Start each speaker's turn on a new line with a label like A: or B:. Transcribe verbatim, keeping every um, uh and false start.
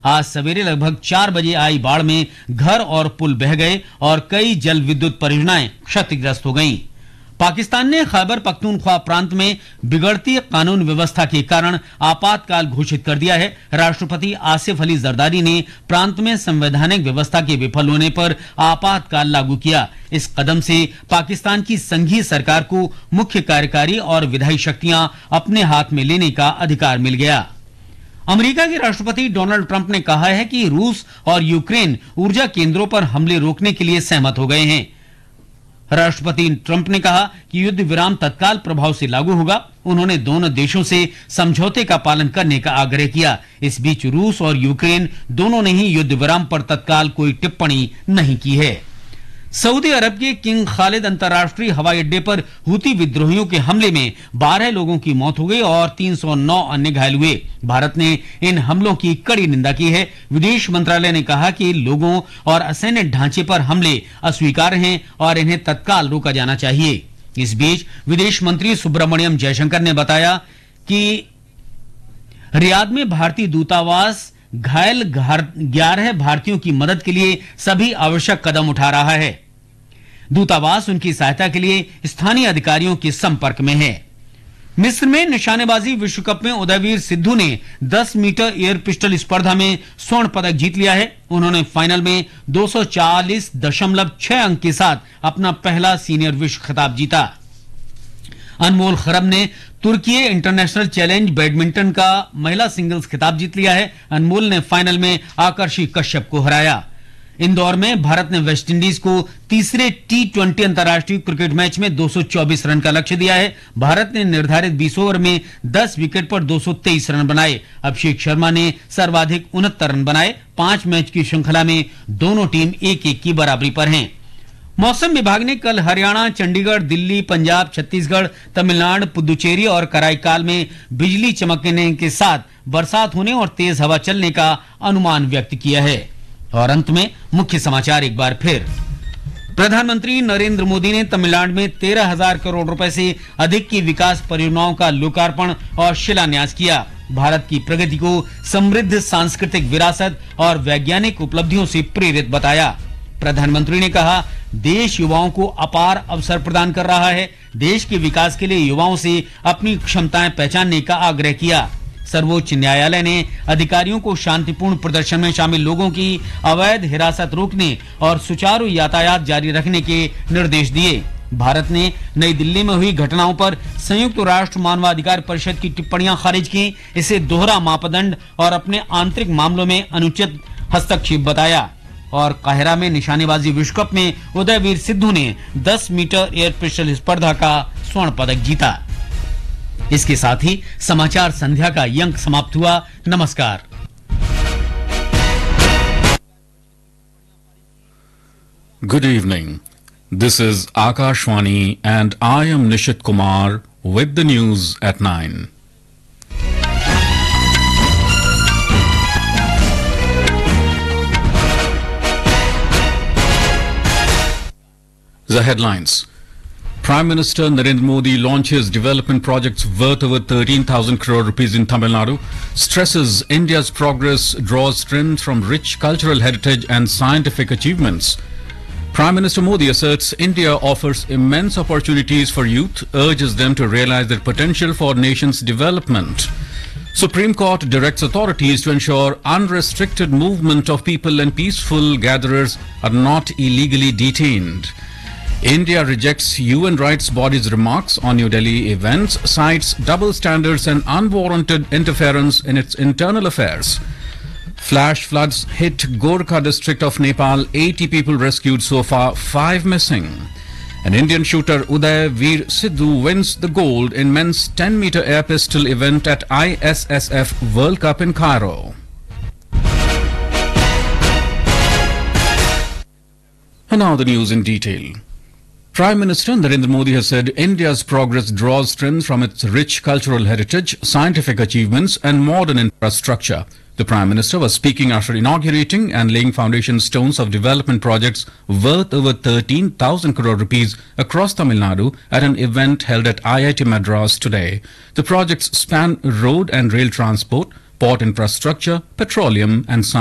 A: आज सवेरे लगभग चार बजे आई बाढ़ में घर और पुल बह गए और कई जल विद्युत परियोजनाएं क्षतिग्रस्त हो गईं। पाकिस्तान ने खैबर पख्तूनख्वा प्रांत में बिगड़ती कानून व्यवस्था के कारण आपातकाल घोषित कर दिया है। राष्ट्रपति आसिफ अली जरदारी ने प्रांत में संवैधानिक व्यवस्था के विफल होने पर आपातकाल लागू किया। इस कदम से पाकिस्तान की संघीय सरकार को मुख्य कार्यकारी और विधायी शक्तियां अपने हाथ में लेने का अधिकार मिल गया। अमेरिका के राष्ट्रपति डोनाल्ड ट्रंप ने कहा है कि रूस और यूक्रेन ऊर्जा केंद्रों पर हमले रोकने के लिए सहमत हो गए हैं। राष्ट्रपति ट्रंप ने कहा कि युद्ध विराम तत्काल प्रभाव से लागू होगा। उन्होंने दोनों देशों से समझौते का पालन करने का आग्रह किया। इस बीच रूस और यूक्रेन दोनों ने ही युद्ध विराम पर तत्काल कोई टिप्पणी नहीं की है। सऊदी अरब के किंग खालिद अंतर्राष्ट्रीय हवाई अड्डे पर हुती विद्रोहियों के हमले में बारह लोगों की मौत हो गई और तीन सौ नौ अन्य घायल हुए। भारत ने इन हमलों की कड़ी निंदा की है। विदेश मंत्रालय ने कहा कि लोगों और असैन्य ढांचे पर हमले अस्वीकार्य हैं और इन्हें तत्काल रोका जाना चाहिए। इस बीच विदेश मंत्री सुब्रमण्यम जयशंकर ने बताया कि रियाद में भारतीय दूतावास घायल ग्यारह भारतीयों की मदद के लिए सभी आवश्यक कदम उठा रहा है। दूतावास उनकी सहायता के लिए स्थानीय अधिकारियों के संपर्क में है। मिस्र में निशानेबाजी विश्व कप में उदयवीर सिद्धू ने दस मीटर एयर पिस्टल स्पर्धा में स्वर्ण पदक जीत लिया है। उन्होंने फाइनल में दो सौ चालीस दशमलव छह अंक के साथ अपना पहला सीनियर विश्व खिताब जीता। अनमोल खरब ने तुर्की इंटरनेशनल चैलेंज बैडमिंटन का महिला सिंगल्स खिताब जीत लिया है। अनमोल ने फाइनल में आकर्षी कश्यप को हराया। इंदौर में भारत ने वेस्टइंडीज को तीसरे टी ट्वेंटी अंतर्राष्ट्रीय क्रिकेट मैच में दो सौ चौबीस रन का लक्ष्य दिया है। भारत ने निर्धारित बीस ओवर में दस विकेट पर दो सौ तेईस रन बनाए। अभिषेक शर्मा ने सर्वाधिक उनहत्तर रन बनाए। पांच मैच की श्रृंखला में दोनों टीम एक एक की बराबरी पर हैं। मौसम विभाग ने कल हरियाणा, चंडीगढ़, दिल्ली, पंजाब, छत्तीसगढ़, तमिलनाडु, पुदुचेरी और कराईकाल में बिजली चमकने के साथ बरसात होने और तेज हवा चलने का अनुमान व्यक्त किया है। और अंत में मुख्य समाचार एक बार फिर। प्रधानमंत्री नरेंद्र मोदी ने तमिलनाडु में तेरह हजार करोड़ रुपए से अधिक की विकास परियोजनाओं का लोकार्पण और शिलान्यास किया। भारत की प्रगति को समृद्ध सांस्कृतिक विरासत और वैज्ञानिक उपलब्धियों से प्रेरित बताया। प्रधानमंत्री ने कहा, देश युवाओं को अपार अवसर प्रदान कर रहा है। देश के विकास के लिए युवाओं से अपनी क्षमताएं पहचानने का आग्रह किया। सर्वोच्च न्यायालय ने अधिकारियों को शांतिपूर्ण प्रदर्शन में शामिल लोगों की अवैध हिरासत रोकने और सुचारू यातायात जारी रखने के निर्देश दिए। भारत ने नई दिल्ली में हुई घटनाओं पर संयुक्त राष्ट्र मानवाधिकार परिषद की टिप्पणियां खारिज की। इसे दोहरा मापदंड और अपने आंतरिक मामलों में अनुचित हस्तक्षेप बताया। और काहिरा में निशानेबाजी विश्व कप में उदयवीर सिद्धू ने दस मीटर एयर पिस्टल स्पर्धा का स्वर्ण पदक जीता। इसके साथ ही समाचार संध्या का ये अंक समाप्त हुआ। नमस्कार।
B: Good evening. This is Akashwani and I am Nishit Kumar with the news at nine. The headlines. Prime Minister Narendra Modi launches development projects worth over thirteen thousand crore rupees in Tamil Nadu, stresses India's progress draws strength from rich cultural heritage and scientific achievements. Prime Minister Modi asserts India offers immense opportunities for youth, urges them to realize their potential for nation's development. Supreme Court directs authorities to ensure unrestricted movement of people and peaceful gatherers are not illegally detained. India rejects U N rights body's remarks on New Delhi events, cites double standards and unwarranted interference in its internal affairs. Flash floods hit Gorkha district of Nepal, eighty people rescued so far, five missing. An Indian shooter Uday Sidhu wins the gold in men's ten meter air pistol event at I S S F World Cup in Cairo. And now the news in detail. Prime Minister Narendra Modi has said India's progress draws strength from its rich cultural heritage, scientific achievements and modern infrastructure. The Prime Minister was speaking after inaugurating and laying foundation stones of development projects worth over thirteen thousand crore rupees across Tamil Nadu at an event held at I I T Madras today. The projects span road and rail transport, port infrastructure, petroleum and